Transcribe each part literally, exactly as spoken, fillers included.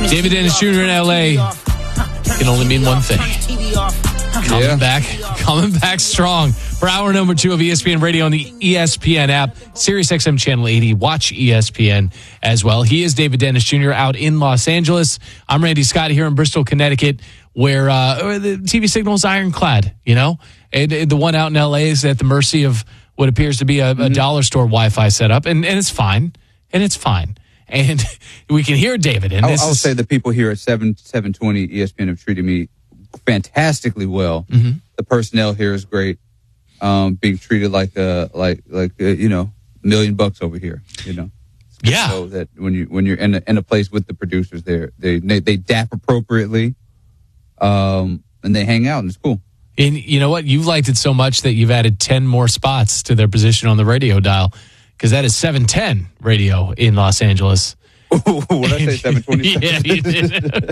David Dennis Junior in L A can only mean one thing. Coming Yeah. back, coming back strong for hour number two of E S P N Radio on the E S P N app, Sirius X M Channel eighty. Watch E S P N as well. He is David Dennis Junior out in Los Angeles. I'm Randy Scott here in Bristol, Connecticut, where uh, the T V signal is ironclad. You know, and, and the one out in L A is at the mercy of what appears to be a, a dollar store Wi-Fi setup, and, and it's fine, and it's fine. And we can hear David. And I'll, this I'll is, say the people here at seven seven twenty E S P N have treated me fantastically well. Mm-hmm. The personnel here is great. Um, being treated like a like like uh, you know a million bucks over here. You know, yeah. So that when you when you're in a, in a place with the producers, there they they they dap appropriately, um, and they hang out and it's cool. And you know what? You've liked it so much that you've added ten more spots to their position on the radio dial, because that is seven ten radio in Los Angeles. What did I say? seven twenty. Yeah, you did.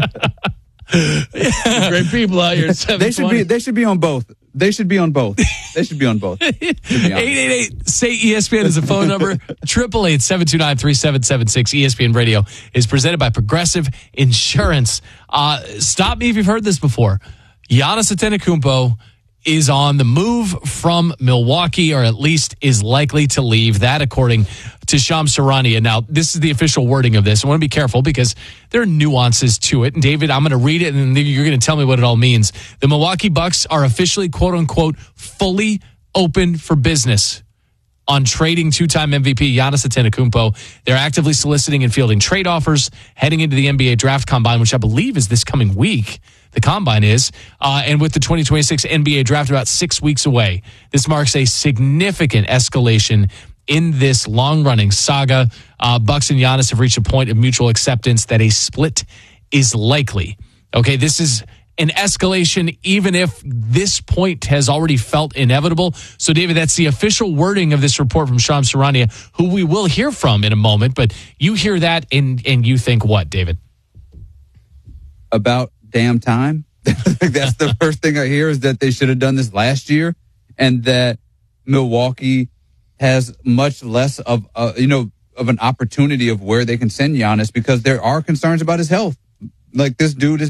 Great people out here at seven twenty. They should be. They should be on both. They should be on both. They should be on both. eight eight eight eight say E S P N is a phone number. Triple eight seven two nine three seven seven six. E S P N Radio is presented by Progressive Insurance. Uh, stop me if you've heard this before. Giannis Antetokounmpo is on the move from Milwaukee, or at least is likely to leave. That, according to Shams Charania. Now, this is the official wording of this. I want to be careful because there are nuances to it. And David, I'm going to read it, and you're going to tell me what it all means. The Milwaukee Bucks are officially, quote unquote, fully open for business on trading two-time M V P Giannis Antetokounmpo. They're actively soliciting and fielding trade offers heading into the N B A Draft Combine, which I believe is this coming week. The Combine is, uh, and with the twenty twenty-six N B A Draft about six weeks away, this marks a significant escalation in this long-running saga. Uh, Bucks and Giannis have reached a point of mutual acceptance that a split is likely. Okay, this is an escalation, even if this point has already felt inevitable. So, David, that's the official wording of this report from Shams Charania, who we will hear from in a moment. But you hear that, and and you think what, David? About damn time. That's the first thing I hear, is that they should have done this last year, and that Milwaukee has much less of uh, you know of an opportunity of where they can send Giannis, because there are concerns about his health. Like, this dude is